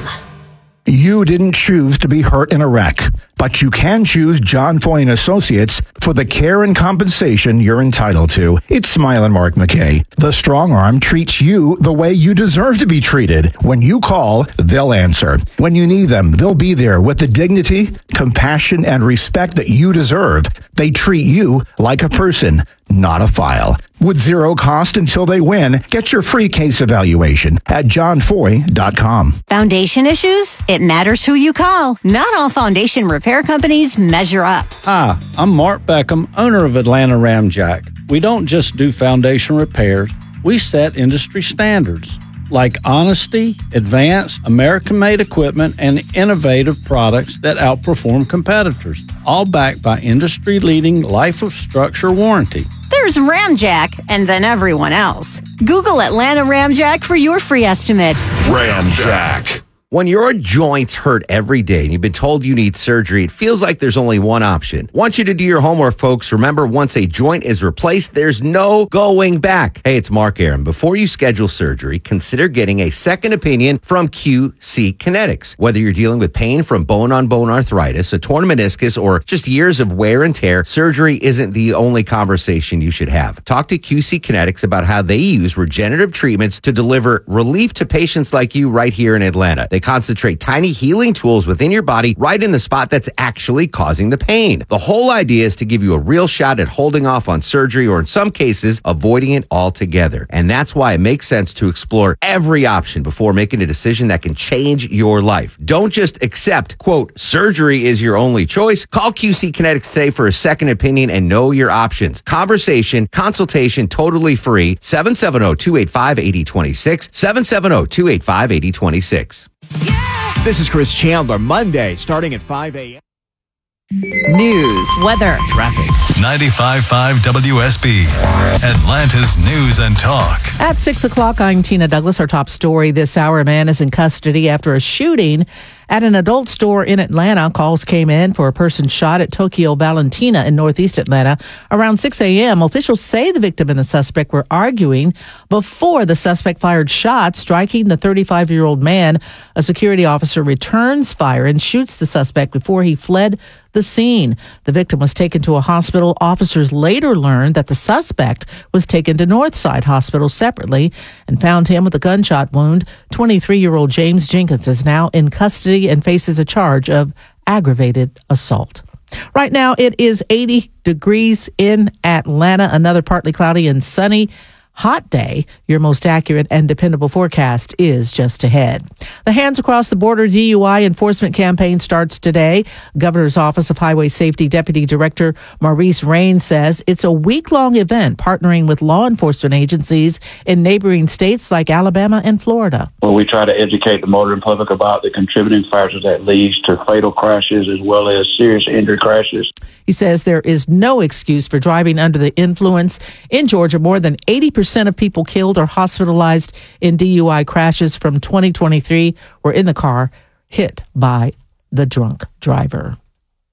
You didn't choose to be hurt in a wreck, but you can choose John Foy & Associates for the care and compensation you're entitled to. It's Smile and Mark McKay. The Strong Arm treats you the way you deserve to be treated. When you call, they'll answer. When you need them, they'll be there with the dignity, compassion, and respect that you deserve. They treat you like a person, not a file. With zero cost until they win, get your free case evaluation at johnfoy.com. Foundation issues? It matters who you call. Not all foundation repair companies measure up. Hi, I'm Mark Beckham, owner of Atlanta Ramjack. We don't just do foundation repairs, we set industry standards like honesty, advanced, American-made equipment, and innovative products that outperform competitors, all backed by industry-leading life of structure warranty. There's Ramjack, and then everyone else. Google Atlanta Ramjack for your free estimate. Ramjack. When your joints hurt every day and you've been told you need surgery, it feels like there's only one option. Want you to do your homework, folks. Remember, once a joint is replaced, there's no going back. Hey, it's Mark Aaron. Before you schedule surgery, consider getting a second opinion from QC Kinetics. Whether you're dealing with pain from bone-on-bone arthritis, a torn meniscus, or just years of wear and tear, surgery isn't the only conversation you should have. Talk to QC Kinetics about how they use regenerative treatments to deliver relief to patients like you right here in Atlanta. They concentrate tiny healing tools within your body right in the spot that's actually causing the pain. The whole idea is to give you a real shot at holding off on surgery, or in some cases, avoiding it altogether. And that's why it makes sense to explore every option before making a decision that can change your life. Don't just accept, quote, surgery is your only choice. Call QC Kinetics today for a second opinion and know your options. Conversation, consultation, totally free. 770-285-8026. 770-285-8026. This is Chris Chandler. Monday, starting at 5 a.m. News, weather, traffic. 95.5 WSB, Atlanta's News and Talk. At 6 o'clock, I'm Tina Douglas. Our top story this hour: a man is in custody after a shooting at an adult store in Atlanta. Calls came in for a person shot at Tokyo Valentina in northeast Atlanta around 6 a.m. Officials say the victim and the suspect were arguing before the suspect fired shots, striking the 35-year-old man. A security officer returns fire and shoots the suspect before he fled the scene. The victim was taken to a hospital. Officers later learned that the suspect was taken to Northside Hospital separately and found him with a gunshot wound. 23-year-old James Jenkins is now in custody and faces a charge of aggravated assault. Right now, it is 80 degrees in Atlanta. Another partly cloudy and sunny hot day. Your most accurate and dependable forecast is just ahead. The Hands Across the Border DUI enforcement campaign starts today. Governor's Office of Highway Safety Deputy Director Maurice Rain says it's a week-long event partnering with law enforcement agencies in neighboring states like Alabama and Florida. Well, we try to educate the motoring public about the contributing factors that leads to fatal crashes as well as serious injury crashes. He says there is no excuse for driving under the influence. In Georgia, more than 80% of people killed or hospitalized in DUI crashes from 2023 were in the car hit by the drunk driver.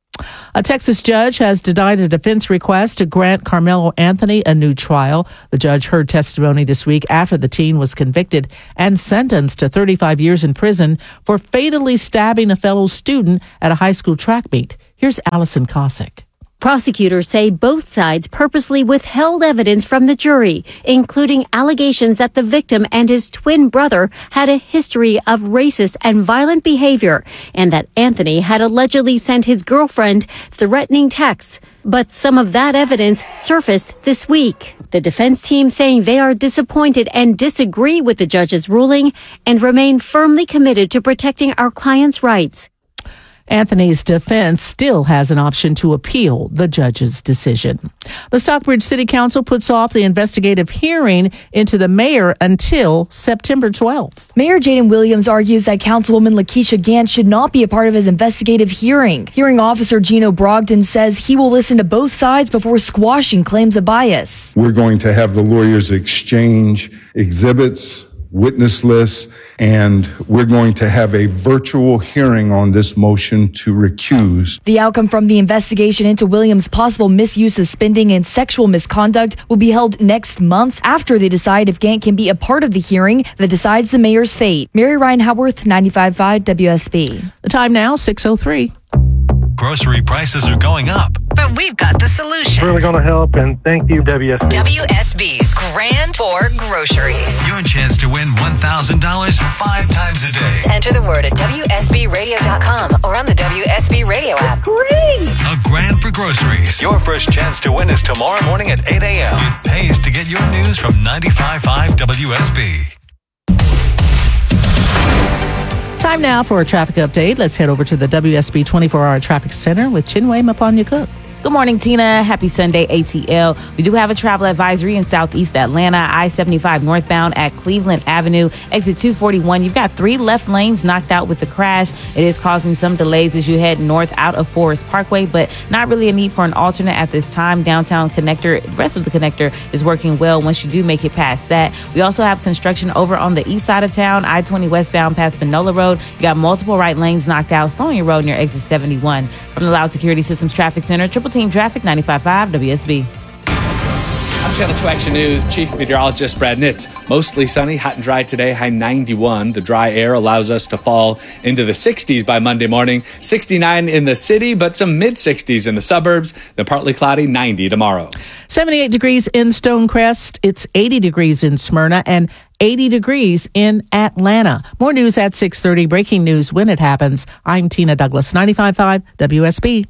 A Texas judge has denied a defense request to grant Carmelo Anthony a new trial. The judge heard testimony this week after the teen was convicted and sentenced to 35 years in prison for fatally stabbing a fellow student at a high school track meet. Here's Allison Cossack. Prosecutors say both sides purposely withheld evidence from the jury, including allegations that the victim and his twin brother had a history of racist and violent behavior, and that Anthony had allegedly sent his girlfriend threatening texts. But some of that evidence surfaced this week. The defense team saying they are disappointed and disagree with the judge's ruling and remain firmly committed to protecting our clients' rights. Anthony's defense still has an option to appeal the judge's decision. The Stockbridge City Council puts off the investigative hearing into the mayor until September 12th. Mayor Jaden Williams argues that Councilwoman Lakeisha Gant should not be a part of his investigative hearing. Hearing officer Gino Brogdon says he will listen to both sides before squashing claims of bias. We're going to have the lawyers exchange exhibits, witness lists, and we're going to have a virtual hearing on this motion to recuse. The outcome from the investigation into Williams' possible misuse of spending and sexual misconduct will be held next month after they decide if Gant can be a part of the hearing that decides the mayor's fate. Mary Ryan Howarth, 95.5 WSB. The time now, 6:03. Grocery prices are going up. But we've got the solution. Really going to help, and thank you, WSB. WSB's Grand for Groceries. Your chance to win $1,000 5 times a day. Enter the word at WSBradio.com or on the WSB Radio app. Great! A Grand for Groceries. Your first chance to win is tomorrow morning at 8 a.m. It pays to get your news from 95.5 WSB. Time now for a traffic update. Let's head over to the WSB 24-hour traffic center with Chinwe Mapanya-Cook. Good morning, Tina. Happy Sunday, ATL. We do have a travel advisory in Southeast Atlanta, I-75 northbound at Cleveland Avenue, exit 241. You've got 3 left lanes knocked out with the crash. It is causing some delays as you head north out of Forest Parkway, but not really a need for an alternate at this time. Downtown connector, the rest of the connector is working well once you do make it past that. We also have construction over on the east side of town, I-20 westbound past Panola Road. You got multiple right lanes knocked out, slowing your road near exit 71. From the Loud Security Systems Traffic Center, Triple Team Traffic, 95.5 WSB. I'm Channel 2 Action News Chief Meteorologist Brad Nitz. Mostly sunny, hot and dry today, high 91. The dry air allows us to fall into the 60s by Monday morning. 69 in the city, but some mid-60s in the suburbs. Then partly cloudy, 90 tomorrow. 78 degrees in Stonecrest. It's 80 degrees in Smyrna and 80 degrees in Atlanta. More news at 6:30. Breaking news when it happens. I'm Tina Douglas, 95.5 WSB.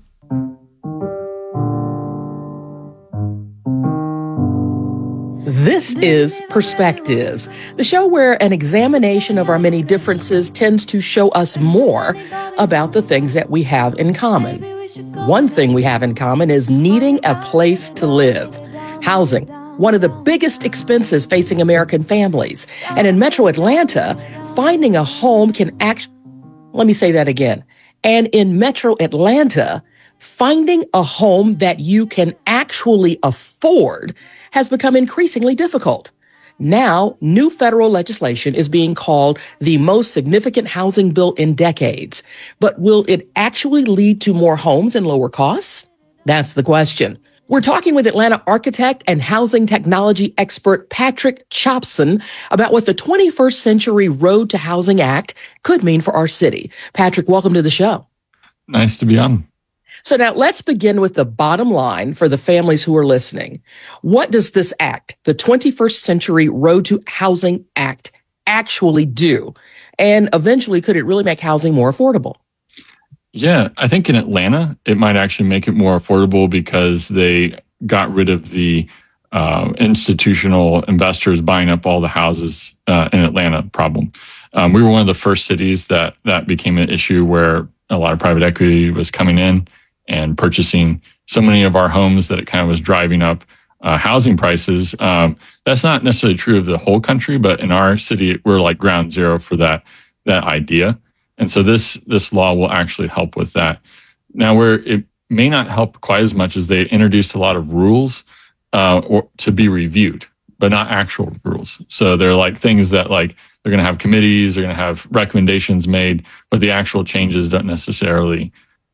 This is Perspectives, the show where an examination of our many differences tends to show us more about the things that we have in common. One thing we have in common is needing a place to live. Housing, one of the biggest expenses facing American families. And in Metro Atlanta, finding a home can let me say that again. And in Metro Atlanta, finding a home that you can actually afford has become increasingly difficult. Now, new federal legislation is being called the most significant housing bill in decades. But will it actually lead to more homes and lower costs? That's the question. We're talking with Atlanta architect and housing technology expert Patrick Chopson about what the 21st Century Road to Housing Act could mean for our city. Patrick, welcome to the show. Nice to be on. So now let's begin with the bottom line for the families who are listening. What does this act, the 21st Century Road to Housing Act, actually do? And eventually, could it really make housing more affordable? Yeah, I think in Atlanta, it might actually make it more affordable because they got rid of the institutional investors buying up all the houses in Atlanta problem. We were one of the first cities that became an issue where a lot of private equity was coming in and purchasing so many of our homes that it kind of was driving up housing prices. That's not necessarily true of the whole country, but in our city, we're like ground zero for that idea. And so this law will actually help with that. Now, where it may not help quite as much as they introduced a lot of rules to be reviewed, but not actual rules. So they're like things that like they're going to have committees, they're going to have recommendations made, but the actual changes don't necessarily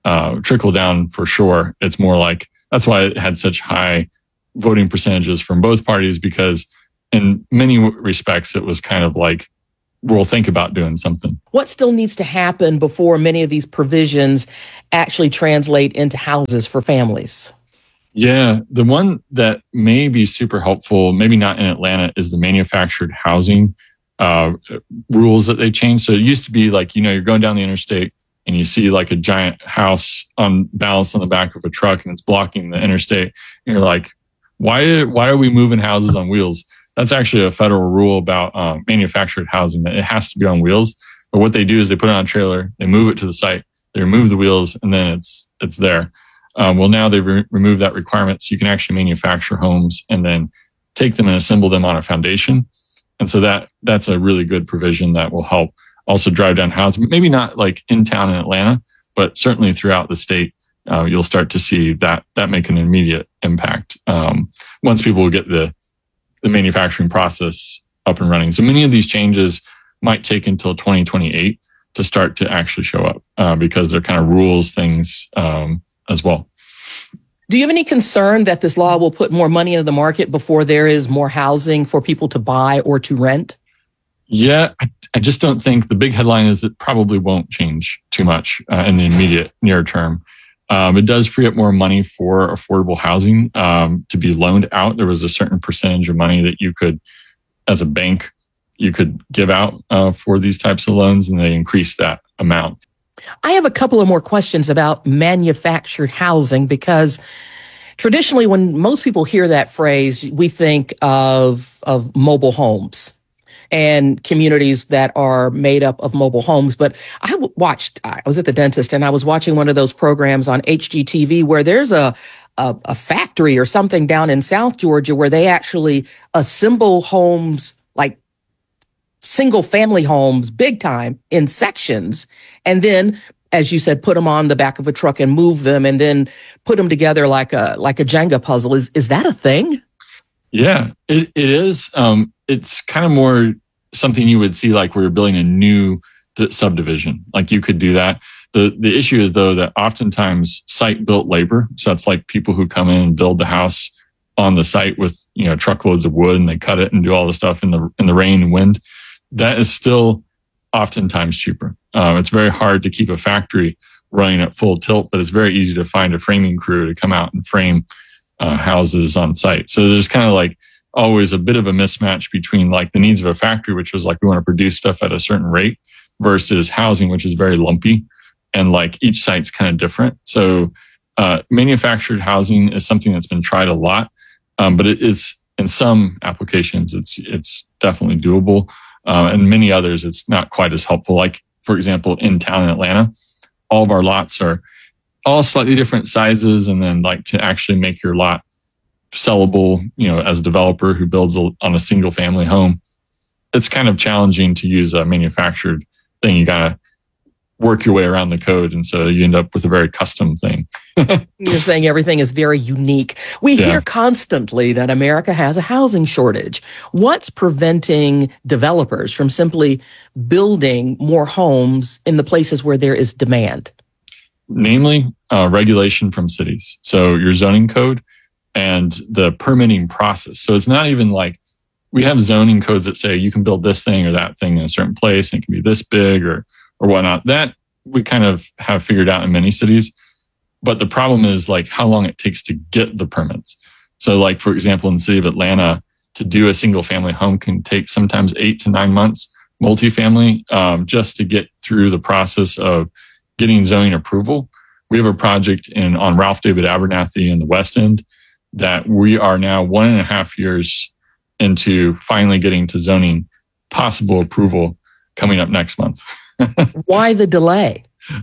trickle down for sure. It's more like, that's why it had such high voting percentages from both parties, because in many respects, it was kind of like, we'll think about doing something. What still needs to happen before many of these provisions actually translate into houses for families? Yeah, the one that may be super helpful, maybe not in Atlanta, is the manufactured housing rules that they changed. So it used to be like, you're going down the interstate and you see like a giant house balanced on the back of a truck and it's blocking the interstate. And you're like, why are we moving houses on wheels? That's actually a federal rule about manufactured housing, that it has to be on wheels. But what they do is they put it on a trailer, they move it to the site, they remove the wheels, and then it's there. Well, now they've removed that requirement, so you can actually manufacture homes and then take them and assemble them on a foundation. And so that's a really good provision that will help also drive down housing. Maybe not like in town in Atlanta, but certainly throughout the state, you'll start to see that make an immediate impact once people get the manufacturing process up and running. So many of these changes might take until 2028 to start to actually show up because they're kind of rules things as well. Do you have any concern that this law will put more money into the market before there is more housing for people to buy or to rent? Yeah, I just don't think, the big headline is it probably won't change too much in the immediate near term. It does free up more money for affordable housing to be loaned out. There was a certain percentage of money that you could, as a bank, you could give out for these types of loans, and they increased that amount. I have a couple of more questions about manufactured housing, because traditionally when most people hear that phrase, we think of mobile homes and communities that are made up of mobile homes. But I was at the dentist and I was watching one of those programs on HGTV where there's a factory or something down in South Georgia where they actually assemble homes, like single family homes, big time, in sections. And then, as you said, put them on the back of a truck and move them and then put them together like a Jenga puzzle. Is that a thing? Yeah, it is. It's kind of more something you would see like where you're building a new subdivision. Like you could do that. The issue is though that oftentimes site built labor. So that's like people who come in and build the house on the site with, truckloads of wood, and they cut it and do all the stuff in the rain and wind. That is still oftentimes cheaper. It's very hard to keep a factory running at full tilt, but it's very easy to find a framing crew to come out and frame houses on site. So there's kind of like always a bit of a mismatch between like the needs of a factory, which was like we want to produce stuff at a certain rate, versus housing, which is very lumpy, and like each site's kind of different. So manufactured housing is something that's been tried a lot, but it is in some applications it's definitely doable, and many others it's not quite as helpful. Like for example, in town in Atlanta, all of our lots are all slightly different sizes, and then like to actually make your lot sellable, as a developer who builds on a single family home, it's kind of challenging to use a manufactured thing. You gotta work your way around the code, and so you end up with a very custom thing. You're saying everything is very unique. We hear constantly that America has a housing shortage. What's preventing developers from simply building more homes in the places where there is demand? Namely, regulation from cities. So your zoning code and the permitting process. So it's not even like we have zoning codes that say you can build this thing or that thing in a certain place, and it can be this big or whatnot. That we kind of have figured out in many cities. But the problem is like how long it takes to get the permits. So like, for example, in the city of Atlanta, to do a single family home can take sometimes 8 to 9 months, multifamily, just to get through the process of getting zoning approval. We have a project on Ralph David Abernathy in the West End that we are now 1.5 years into finally getting to zoning possible approval coming up next month. Why the delay?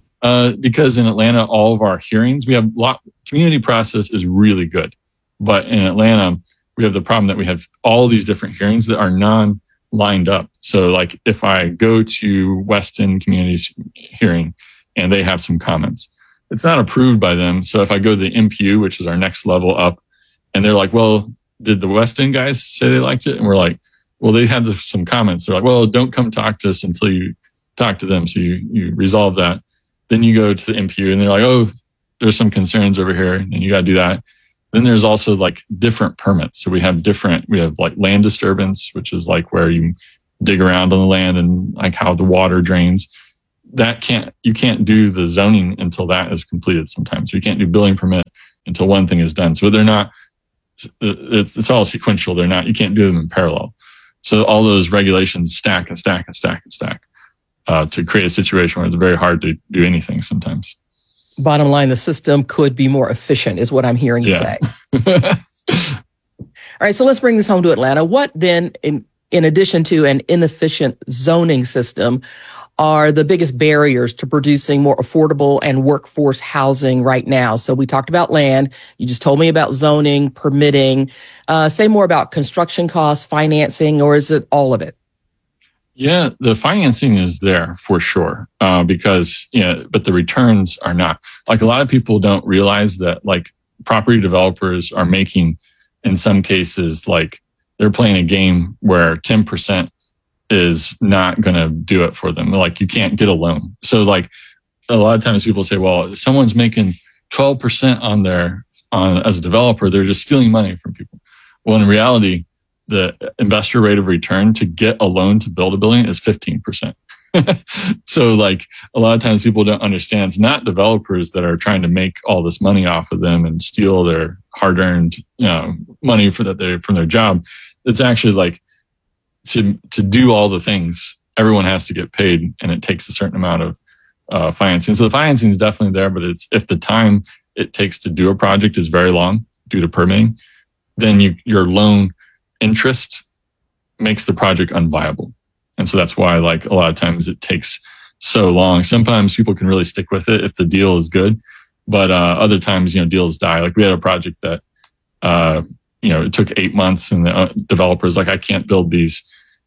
Because in Atlanta, all of our hearings, community process is really good. But in Atlanta, we have the problem that we have all these different hearings that are non-lined up. So like if I go to Weston Community's hearing and they have some comments, it's not approved by them. So if I go to the MPU, which is our next level up, and they're like, well, did the West End guys say they liked it? And we're like, well, they had some comments. They're like, well, don't come talk to us until you talk to them. So you resolve that. Then you go to the MPU and they're like, oh, there's some concerns over here, and you got to do that. Then there's also like different permits. So we have like land disturbance, which is like where you dig around on the land and like how the water drains. You can't do the zoning until that is completed sometimes. You can't do building permit until one thing is done. So it's all sequential. You can't do them in parallel. So all those regulations stack and stack and stack and stack to create a situation where it's very hard to do anything sometimes. Bottom line, the system could be more efficient is what I'm hearing you say. All right, so let's bring this home to Atlanta. What then, in addition to an inefficient zoning system, are the biggest barriers to producing more affordable and workforce housing right now? So we talked about land. You just told me about zoning, permitting. Say more about construction costs, financing, or is it all of it? Yeah, the financing is there for sure, because, but the returns are not. Like, a lot of people don't realize that, like, property developers are making, in some cases, like, they're playing a game where 10% is not going to do it for them. Like, you can't get a loan. So, like, a lot of times people say, well, if someone's making 12% as a developer, they're just stealing money from people. Well, in reality, the investor rate of return to get a loan to build a building is 15%. So, like, a lot of times people don't understand it's not developers that are trying to make all this money off of them and steal their hard-earned money from their job. It's actually like to do all the things, everyone has to get paid, and it takes a certain amount of financing. So the financing is definitely there, but if the time it takes to do a project is very long due to permitting, then your loan interest makes the project unviable. And so that's why, like, a lot of times it takes so long. Sometimes people can really stick with it if the deal is good, but other times, deals die. Like, we had a project that, it took 8 months, and the developer's like, I can't build these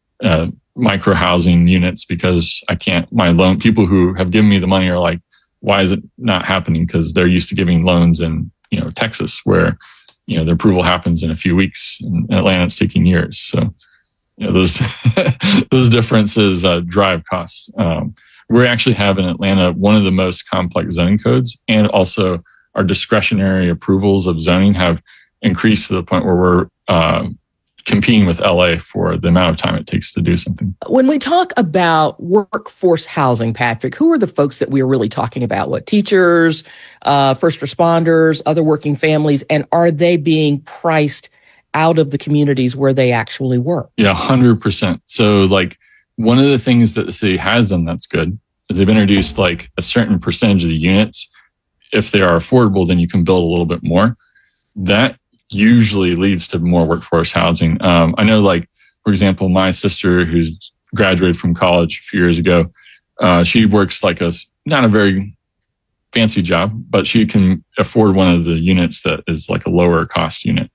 micro housing units because I can't. My loan people who have given me the money are like, why is it not happening? Because they're used to giving loans in Texas, where the approval happens in a few weeks. In Atlanta, it's taking years. So those those differences drive costs. We actually have in Atlanta one of the most complex zoning codes, and also our discretionary approvals of zoning have increased to the point where we're competing with LA for the amount of time it takes to do something. When we talk about workforce housing, Patrick, who are the folks that we are really talking about? What, teachers, first responders, other working families, and are they being priced out of the communities where they actually work? Yeah, 100%. So, like, one of the things that the city has done that's good is they've introduced, like, a certain percentage of the units. If they are affordable, then you can build a little bit more. That usually leads to more workforce housing. I know, like, for example, my sister, who's graduated from college a few years ago, she works like not a very fancy job, but she can afford one of the units that is like a lower cost unit.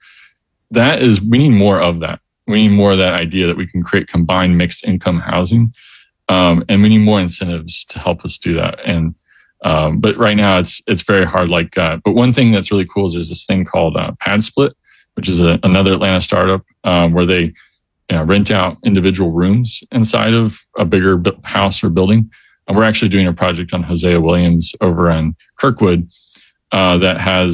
We need more of that. We need more of that idea that we can create combined mixed income housing. And we need more incentives to help us do that. And but right now it's very hard. But one thing that's really cool is there's this thing called Pad Split, which is another Atlanta startup where they rent out individual rooms inside of a bigger house or building. And we're actually doing a project on Hosea Williams over in Kirkwood that has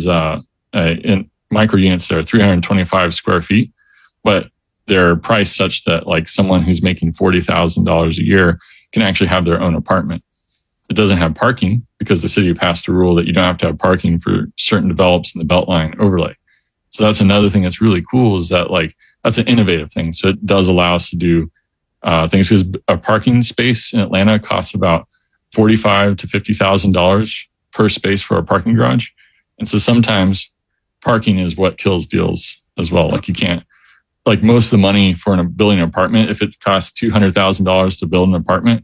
in micro units that are 325 square feet, but they're priced such that, like, someone who's making $40,000 a year can actually have their own apartment. It doesn't have parking because the city passed a rule that you don't have to have parking for certain develops in the Beltline overlay. So that's another thing that's really cool, is that, like, that's an innovative thing. So it does allow us to do things, because a parking space in Atlanta costs about $45,000 to $50,000 per space for a parking garage. And so sometimes parking is what kills deals as well. Like, you can't, like, most of the money for building an apartment, if it costs $200,000 to build an apartment,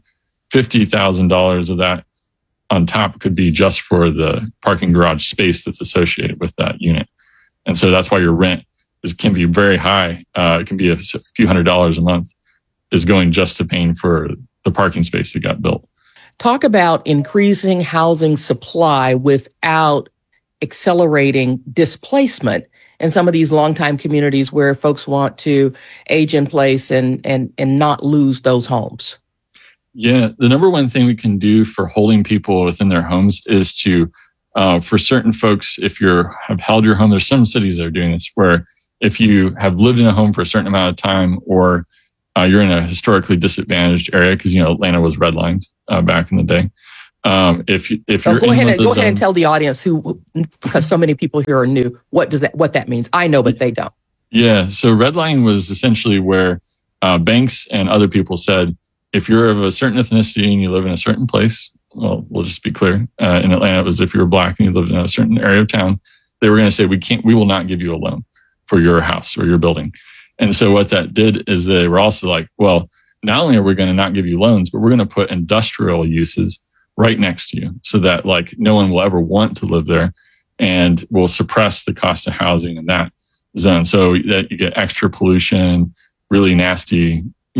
$50,000 of that on top could be just for the parking garage space that's associated with that unit. And so that's why your rent can be very high. It can be a few $100s a month is going just to paying for the parking space that got built. Talk about increasing housing supply without accelerating displacement in some of these longtime communities where folks want to age in place and not lose those homes. Yeah, the number one thing we can do for holding people within their homes is to, for certain folks, if you have held your home, there's some cities that are doing this, where if you have lived in a home for a certain amount of time, or you're in a historically disadvantaged area, because Atlanta was redlined back in the day. If you're go ahead and tell the audience because so many people here are new, what that means. I know, but they don't. Yeah, so redlining was essentially where banks and other people said, if you're of a certain ethnicity and you live in a certain place, well, we'll just be clear. In Atlanta, it was if you were Black and you lived in a certain area of town, they were going to say, we will not give you a loan for your house or your building. And so what that did is they were also like, well, not only are we going to not give you loans, but we're going to put industrial uses right next to you so that no one will ever want to live there, and will suppress the cost of housing in that zone. So that you get extra pollution, really nasty,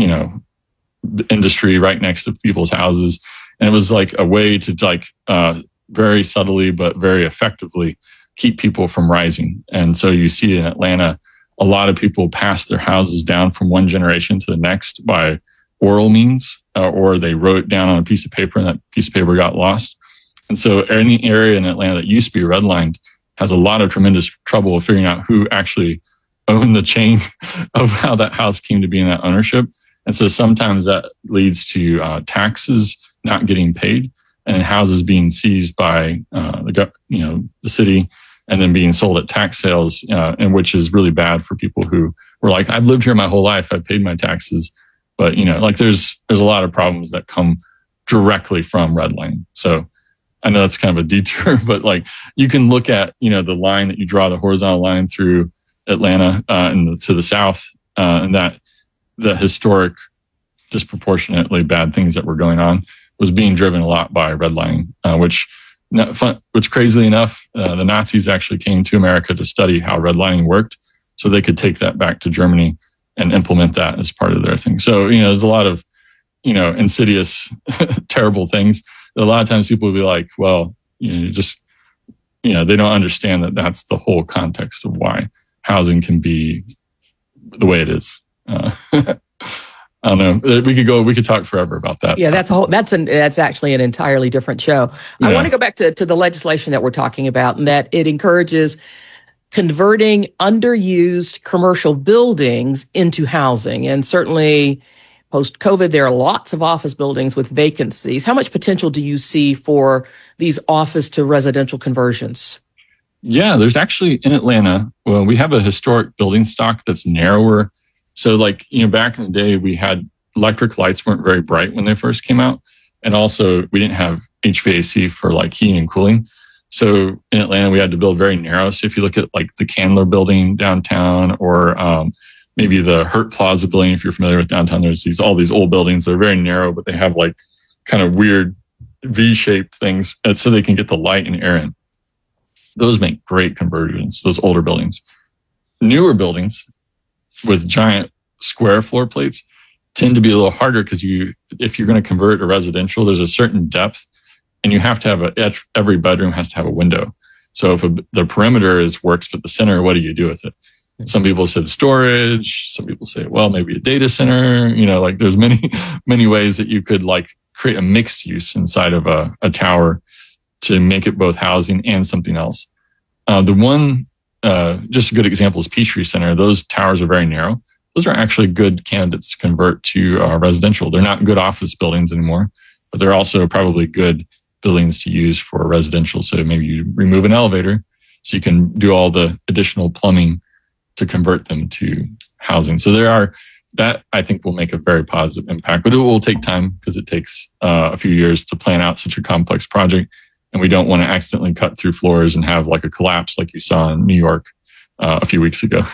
industry right next to people's houses. And it was like a way to very subtly but very effectively keep people from rising. And so you see in Atlanta, a lot of people pass their houses down from one generation to the next by oral means, or they wrote it down on a piece of paper and that piece of paper got lost. And so any area in Atlanta that used to be redlined has a lot of tremendous trouble figuring out who actually owned the chain of how that house came to be in that ownership. And so sometimes that leads to taxes not getting paid and houses being seized by the city and then being sold at tax sales, and which is really bad for people who were like, I've lived here my whole life, I've paid my taxes, but there's a lot of problems that come directly from redlining. So I know that's kind of a detour, but you can look at the line that you draw, the horizontal line through Atlanta and to the south, and that the historic, disproportionately bad things that were going on was being driven a lot by redlining, which crazily enough, the Nazis actually came to America to study how redlining worked so they could take that back to Germany and implement that as part of their thing. So, there's a lot of, insidious, terrible things. A lot of times people will be like, well, they don't understand that that's the whole context of why housing can be the way it is. I don't know. We could talk forever about that. Yeah, that's actually an entirely different show. Yeah. I want to go back to the legislation that we're talking about, and that it encourages converting underused commercial buildings into housing. And certainly post-COVID, there are lots of office buildings with vacancies. How much potential do you see for these office to residential conversions? Yeah, there's actually in Atlanta, we have a historic building stock that's narrower. So back in the day, we had electric lights weren't very bright when they first came out. And also we didn't have HVAC for heating and cooling. So in Atlanta, we had to build very narrow. So if you look at the Candler building downtown, or maybe the Hurt Plaza building, if you're familiar with downtown, there's all these old buildings. They're very narrow, but they have kind of weird V-shaped things so they can get the light and air in. Those make great conversions, those older buildings. Newer buildings with giant square floor plates tend to be a little harder because if you're going to convert to residential, there's a certain depth, and you have to have every bedroom has to have a window. So if the perimeter works, but the center, what do you do with it? Some people said storage. Some people say, well, maybe a data center. There's many ways that you could create a mixed use inside of a tower to make it both housing and something else. Just a good example is Peachtree Center. Those towers are very narrow. Those are actually good candidates to convert to residential. They're not good office buildings anymore, but they're also probably good buildings to use for residential. So maybe you remove an elevator so you can do all the additional plumbing to convert them to housing. So that I think will make a very positive impact, but it will take time because it takes a few years to plan out such a complex project. And we don't want to accidentally cut through floors and have a collapse like you saw in New York a few weeks ago.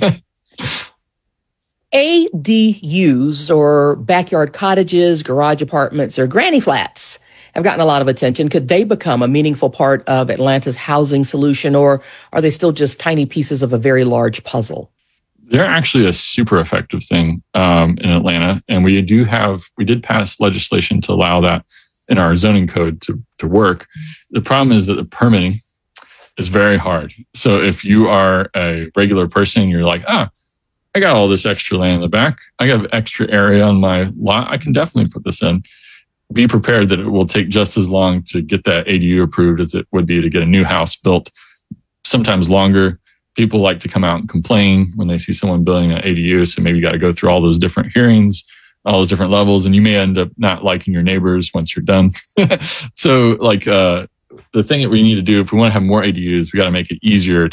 ADUs, or backyard cottages, garage apartments, or granny flats, have gotten a lot of attention. Could they become a meaningful part of Atlanta's housing solution, or are they still just tiny pieces of a very large puzzle? They're actually a super effective thing in Atlanta. And we did pass legislation to allow that in our zoning code to work. The problem is that the permitting is very hard. So if you are a regular person, you're like, I got all this extra land in the back. I got extra area on my lot. I can definitely put this in. be prepared that it will take just as long to get that ADU approved as it would be to get a new house built, sometimes longer. People like to come out and complain when they see someone building an ADU. So maybe you got to go through all those different hearings, all those different levels, and you may end up not liking your neighbors once you're done. So the thing that we need to do, if we want to have more ADUs, we got to make it easier